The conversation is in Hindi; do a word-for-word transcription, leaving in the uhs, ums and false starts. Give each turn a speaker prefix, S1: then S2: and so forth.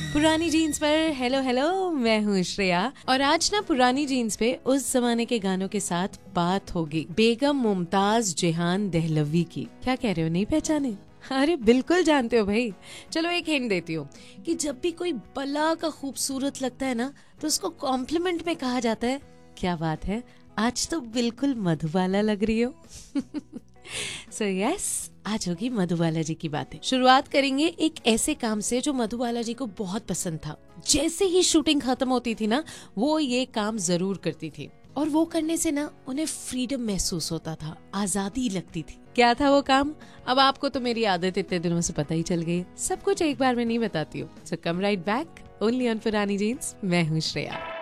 S1: पुरानी जीन्स पर हेलो हेलो, मैं हूँ श्रेया और आज ना पुरानी जीन्स पे उस जमाने के गानों के साथ बात होगी बेगम मुमताज जेहान दहलवी की। क्या कह रहे हो, नहीं पहचाने? अरे बिल्कुल जानते हो भाई। चलो एक हिंट देती हूँ कि जब भी कोई बला का खूबसूरत लगता है ना तो उसको कॉम्प्लीमेंट में कहा जाता है, क्या बात है, आज तो बिल्कुल मधुबाला लग रही हो। सो so यस yes, आज होगी मधुबाला जी की बातें। शुरुआत करेंगे एक ऐसे काम से जो मधुबाला जी को बहुत पसंद था। जैसे ही शूटिंग खत्म होती थी ना, वो ये काम जरूर करती थी और वो करने से ना उन्हें फ्रीडम महसूस होता था, आजादी लगती थी। क्या था वो काम? अब आपको तो मेरी आदत इतने दिनों से पता ही चल गई, सब कुछ एक बार में नहीं बताती हूँ। सो कम राइट बैक ओनली ऑन पुरानी जीन्स। मैं हूँ श्रेया।